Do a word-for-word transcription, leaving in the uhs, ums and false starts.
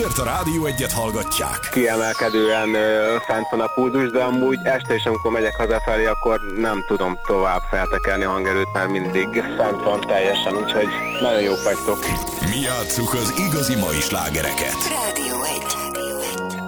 miért a Rádió Egyet hallgatják? Kiemelkedően ö, fent van a pulzus, de amúgy este is, amikor megyek hazafelé, akkor nem tudom tovább feltekerni a hangerőt, mert mindig fent van teljesen, úgyhogy nagyon jók vagytok. Mi játsszuk az igazi mai slágereket. Rádió Egy.